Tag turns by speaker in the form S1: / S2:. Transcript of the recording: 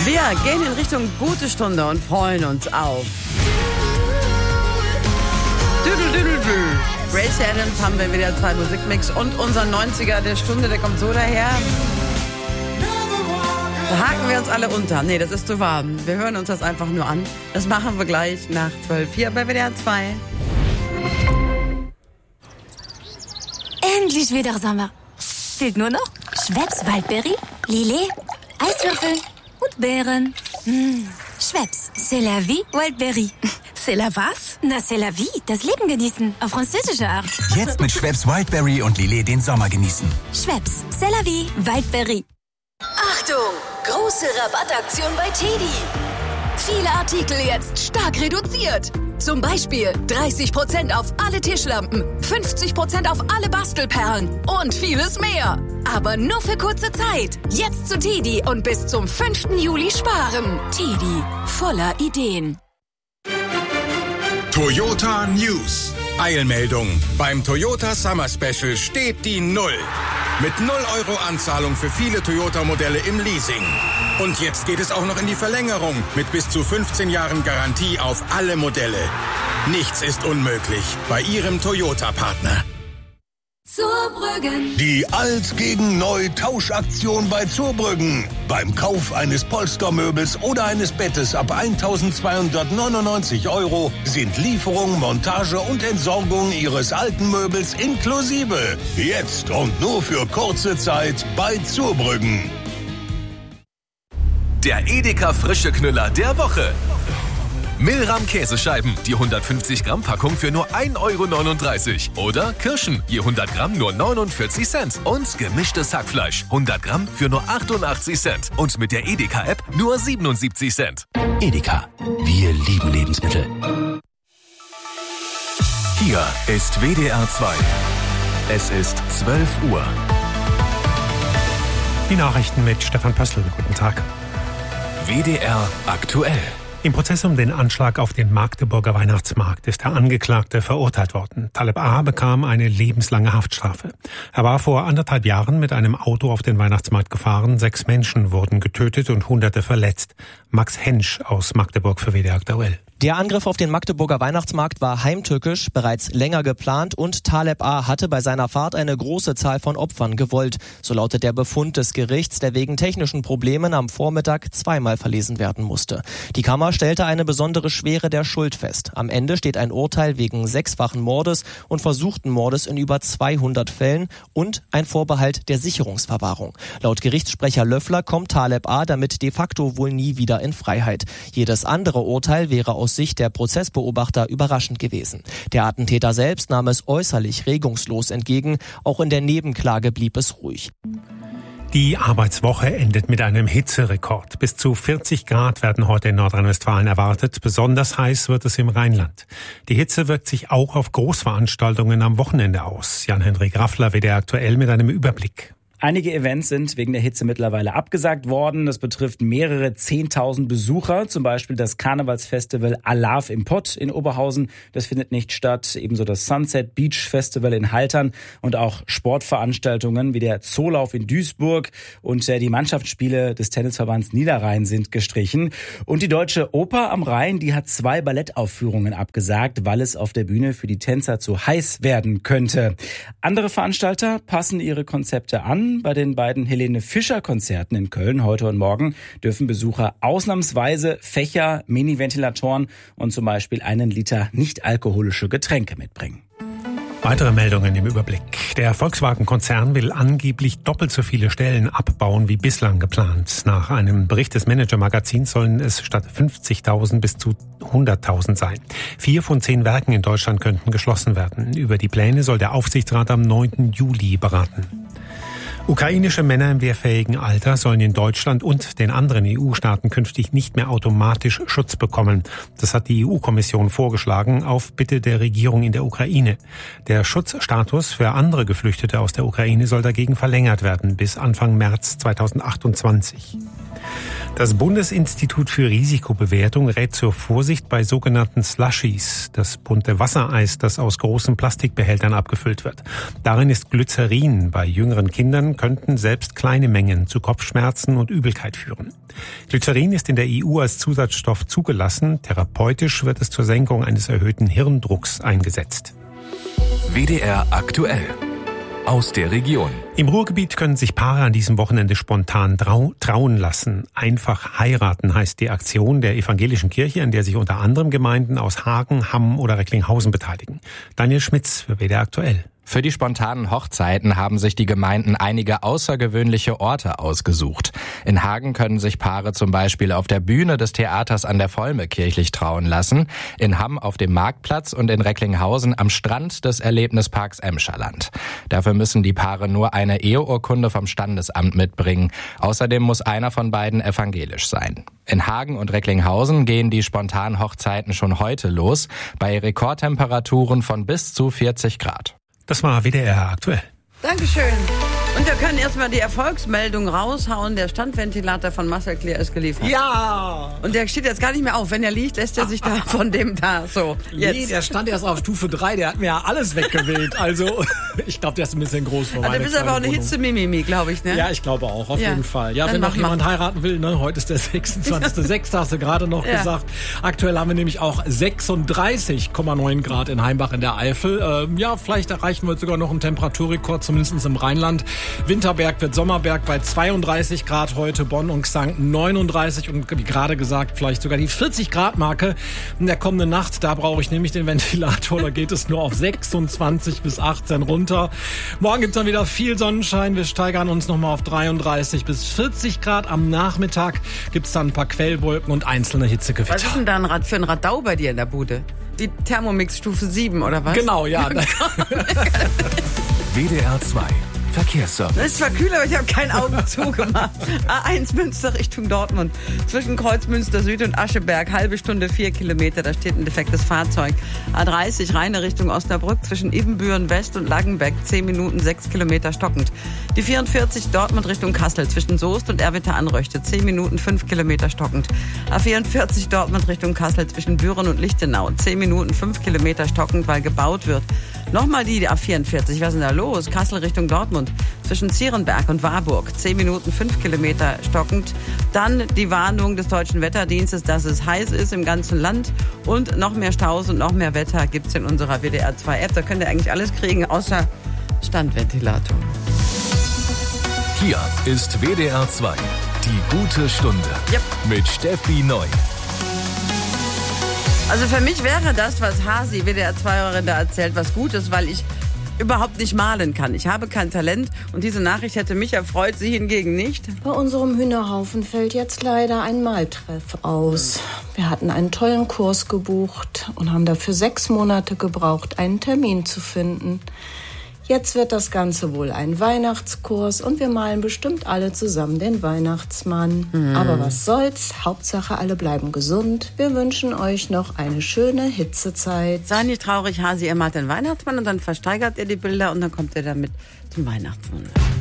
S1: Wir gehen in Richtung gute Stunde und freuen uns auf Gracie Adams haben wir wieder 2 Musikmix und unser 90er der Stunde, der kommt so daher. Da haken wir uns alle unter. Nee, das ist zu warm. Wir hören uns das einfach nur an. Das machen wir gleich nach 12 hier bei WDR 2.
S2: Endlich wieder Sommer. Fehlt nur noch Schweppes Waldberry, Lillet, Eiswürfel und Beeren. Schweppes, c'est la vie, Wildberry.
S3: C'est la was?
S2: Na, c'est la vie, das Leben genießen, auf französische Art.
S4: Jetzt mit Schweppes Wildberry und Lillet den Sommer genießen.
S2: Schweppes, c'est la vie, Wildberry.
S5: Achtung, große Rabattaktion bei TEDi. Viele Artikel jetzt stark reduziert. Zum Beispiel 30% auf alle Tischlampen, 50% auf alle Bastelperlen und vieles mehr. Aber nur für kurze Zeit. Jetzt zu TEDi und bis zum 5. Juli sparen. TEDi, voller Ideen.
S6: Toyota News. Eilmeldung. Beim Toyota Summer Special steht die 0. Mit 0 € Anzahlung für viele Toyota-Modelle im Leasing. Und jetzt geht es auch noch in die Verlängerung mit bis zu 15 Jahren Garantie auf alle Modelle. Nichts ist unmöglich bei Ihrem Toyota-Partner.
S5: Zurbrüggen.
S7: Die Alt gegen Neu Tauschaktion bei Zurbrüggen. Beim Kauf eines Polstermöbels oder eines Bettes ab 1.299 € sind Lieferung, Montage und Entsorgung Ihres alten Möbels inklusive. Jetzt und nur für kurze Zeit bei Zurbrüggen.
S8: Der Edeka frische Knüller der Woche. Milram Käsescheiben, die 150 Gramm Packung für nur 1,39 €. Oder Kirschen, je 100 Gramm nur 49 Cent. Und gemischtes Hackfleisch, 100 Gramm für nur 88 Cent. Und mit der Edeka-App nur 77 Cent.
S4: Edeka, wir lieben Lebensmittel.
S8: Hier ist WDR 2. Es ist 12 Uhr.
S9: Die Nachrichten mit Stefan Pössl. Guten Tag.
S8: WDR aktuell.
S9: Im Prozess um den Anschlag auf den Magdeburger Weihnachtsmarkt ist der Angeklagte verurteilt worden. Taleb A. bekam eine lebenslange Haftstrafe. Er war vor 1,5 Jahren mit einem Auto auf den Weihnachtsmarkt gefahren. 6 Menschen wurden getötet und Hunderte verletzt. Max Hensch aus Magdeburg für WDR aktuell.
S10: Der Angriff auf den Magdeburger Weihnachtsmarkt war heimtückisch, bereits länger geplant und Taleb A. hatte bei seiner Fahrt eine große Zahl von Opfern gewollt. So lautet der Befund des Gerichts, der wegen technischen Problemen am Vormittag zweimal verlesen werden musste. Die Kammer stellte eine besondere Schwere der Schuld fest. Am Ende steht ein Urteil wegen 6-fachen Mordes und versuchten Mordes in über 200 Fällen und ein Vorbehalt der Sicherungsverwahrung. Laut Gerichtssprecher Löffler kommt Taleb A. damit de facto wohl nie wieder in Freiheit. Jedes andere Urteil wäre aus Sicht der Prozessbeobachter überraschend gewesen. Der Attentäter selbst nahm es äußerlich regungslos entgegen. Auch in der Nebenklage blieb es ruhig.
S9: Die Arbeitswoche endet mit einem Hitzerekord. Bis zu 40 Grad werden heute in Nordrhein-Westfalen erwartet. Besonders heiß wird es im Rheinland. Die Hitze wirkt sich auch auf Großveranstaltungen am Wochenende aus. Jan-Henrik Raffler, WDR aktuell mit einem Überblick.
S11: Einige Events sind wegen der Hitze mittlerweile abgesagt worden. Das betrifft mehrere 10.000 Besucher. Zum Beispiel das Karnevalsfestival Alav im Pott in Oberhausen. Das findet nicht statt. Ebenso das Sunset Beach Festival in Haltern und auch Sportveranstaltungen wie der Zoolauf in Duisburg und die Mannschaftsspiele des Tennisverbands Niederrhein sind gestrichen. Und die Deutsche Oper am Rhein, die hat 2 Ballettaufführungen abgesagt, weil es auf der Bühne für die Tänzer zu heiß werden könnte. Andere Veranstalter passen ihre Konzepte an. Bei den beiden Helene Fischer Konzerten in Köln heute und morgen dürfen Besucher ausnahmsweise Fächer, Mini-Ventilatoren und zum Beispiel 1 Liter nicht-alkoholische Getränke mitbringen.
S9: Weitere Meldungen im Überblick. Der Volkswagen-Konzern will angeblich doppelt so viele Stellen abbauen wie bislang geplant. Nach einem Bericht des Manager-Magazins sollen es statt 50.000 bis zu 100.000 sein. 4 von 10 Werken in Deutschland könnten geschlossen werden. Über die Pläne soll der Aufsichtsrat am 9. Juli beraten. Ukrainische Männer im wehrfähigen Alter sollen in Deutschland und den anderen EU-Staaten künftig nicht mehr automatisch Schutz bekommen. Das hat die EU-Kommission vorgeschlagen, auf Bitte der Regierung in der Ukraine. Der Schutzstatus für andere Geflüchtete aus der Ukraine soll dagegen verlängert werden bis Anfang März 2028. Das Bundesinstitut für Risikobewertung rät zur Vorsicht bei sogenannten Slushies, das bunte Wassereis, das aus großen Plastikbehältern abgefüllt wird. Darin ist Glycerin. Bei jüngeren Kindern könnten selbst kleine Mengen zu Kopfschmerzen und Übelkeit führen. Glycerin ist in der EU als Zusatzstoff zugelassen. Therapeutisch wird es zur Senkung eines erhöhten Hirndrucks eingesetzt.
S8: WDR aktuell. Aus der Region.
S9: Im Ruhrgebiet können sich Paare an diesem Wochenende spontan trauen lassen. Einfach heiraten heißt die Aktion der evangelischen Kirche, an der sich unter anderem Gemeinden aus Hagen, Hamm oder Recklinghausen beteiligen. Daniel Schmitz für WDR aktuell.
S3: Für die spontanen Hochzeiten haben sich die Gemeinden einige außergewöhnliche Orte ausgesucht. In Hagen können sich Paare zum Beispiel auf der Bühne des Theaters an der Volme kirchlich trauen lassen, in Hamm auf dem Marktplatz und in Recklinghausen am Strand des Erlebnisparks Emscherland. Dafür müssen die Paare nur eine Eheurkunde vom Standesamt mitbringen. Außerdem muss einer von beiden evangelisch sein. In Hagen und Recklinghausen gehen die spontanen Hochzeiten schon heute los, bei Rekordtemperaturen von bis zu 40 Grad.
S9: Das war WDR aktuell.
S1: Dankeschön. Und wir können erstmal die Erfolgsmeldung raushauen. Der Standventilator von Marcel Kleer ist geliefert.
S12: Ja!
S1: Und der steht jetzt gar nicht mehr auf. Wenn er liegt, lässt er sich da von dem da so. Jetzt.
S12: Nee, der stand erst auf Stufe 3. Der hat mir ja alles weggewählt. Also, ich glaube, der ist ein bisschen groß für meine
S1: Du bist aber auch eine Hitze-Mimimi, glaube ich, ne?
S12: Ja, ich glaube auch, auf jeden Fall. Ja, wenn noch jemand heiraten will, ne? Heute ist der 26.06., hast du gerade noch gesagt. Aktuell haben wir nämlich auch 36,9 Grad in Heimbach in der Eifel. Ja, vielleicht erreichen wir sogar noch einen Temperaturrekord, zumindest im Rheinland. Winterberg wird Sommerberg bei 32 Grad heute, Bonn und Xanten 39 und wie gerade gesagt, vielleicht sogar die 40 Grad Marke in der kommenden Nacht. Da brauche ich nämlich den Ventilator, da geht es nur auf 26 bis 18 runter. Morgen gibt es dann wieder viel Sonnenschein, wir steigern uns nochmal auf 33 bis 40 Grad. Am Nachmittag gibt es dann ein paar Quellwolken und einzelne Hitzegewitter.
S1: Was ist denn da für ein Radau bei dir in der Bude? Die Thermomix Stufe 7 oder was?
S12: Genau, ja.
S8: WDR 2 Verkehrsservice.
S1: Es ist zwar kühl, aber ich habe kein Auge zugemacht. A1 Münster Richtung Dortmund. Zwischen Kreuzmünster Süd und Ascheberg. Halbe Stunde 4 Kilometer. Da steht ein defektes Fahrzeug. A30 Rheine Richtung Osnabrück. Zwischen Ibbenbüren West und Langenbeck. 10 Minuten 6 Kilometer stockend. Die 44 Dortmund Richtung Kassel. Zwischen Soest und Erwitter Anröchte. 10 Minuten 5 Kilometer stockend. A44 Dortmund Richtung Kassel. Zwischen Büren und Lichtenau. 10 Minuten 5 Kilometer stockend, weil gebaut wird. Nochmal die A44. Was ist denn da los? Kassel Richtung Dortmund. Zwischen Zierenberg und Warburg. 10 Minuten 5 Kilometer stockend. Dann die Warnung des Deutschen Wetterdienstes, dass es heiß ist im ganzen Land. Und noch mehr Staus und noch mehr Wetter gibt's in unserer WDR 2 App. Da könnt ihr eigentlich alles kriegen, außer Standventilator.
S8: Hier ist WDR 2. Die gute Stunde.
S1: Yep.
S8: Mit Steffi Neu.
S1: Also für mich wäre das, was Hasi, WDR 2-Hörerin, da erzählt, was Gutes, weil ich überhaupt nicht malen kann. Ich habe kein Talent und diese Nachricht hätte mich erfreut, sie hingegen nicht.
S13: Bei unserem Hühnerhaufen fällt jetzt leider ein Maltreff aus. Wir hatten einen tollen Kurs gebucht und haben dafür 6 Monate gebraucht, einen Termin zu finden. Jetzt wird das Ganze wohl ein Weihnachtskurs und wir malen bestimmt alle zusammen den Weihnachtsmann. Aber was soll's, Hauptsache alle bleiben gesund. Wir wünschen euch noch eine schöne Hitzezeit.
S1: Sei nicht traurig, Hasi, ihr malt den Weihnachtsmann und dann versteigert ihr die Bilder und dann kommt ihr damit zum Weihnachtsmann.